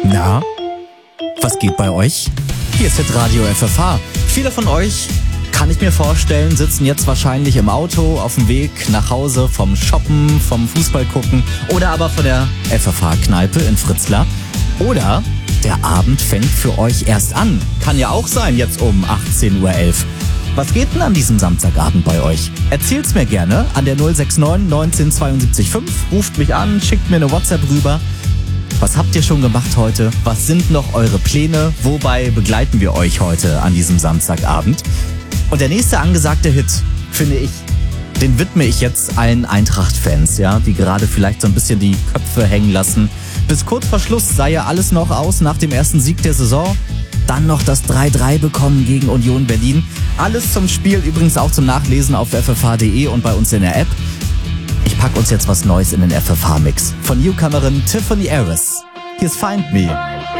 Na, was geht bei euch? Hier ist Hitradio FFH. Viele von euch, kann ich mir vorstellen, sitzen jetzt wahrscheinlich im Auto auf dem Weg nach Hause vom Shoppen, vom Fußball gucken oder aber von der FFH-Kneipe in Fritzlar. Oder der Abend fängt für euch erst an. Kann ja auch sein, jetzt um 18.11 Uhr. Was geht denn an diesem Samstagabend bei euch? Erzählt's mir gerne an der 069 19 72 5. Ruft mich an, schickt mir eine WhatsApp rüber. Was habt ihr schon gemacht heute? Was sind noch eure Pläne? Wobei begleiten wir euch heute an diesem Samstagabend? Und der nächste angesagte Hit, finde ich, den widme ich jetzt allen Eintracht-Fans, ja, die gerade vielleicht so ein bisschen die Köpfe hängen lassen. Bis kurz vor Schluss sah ja alles noch aus nach dem ersten Sieg der Saison. Dann noch das 3-3 bekommen gegen Union Berlin. Alles zum Spiel, übrigens auch zum Nachlesen auf ffh.de und bei uns in der App. Ich pack uns jetzt was Neues in den FFH-Mix. Von Newcomerin Tiffany Harris. Hier ist Find Me.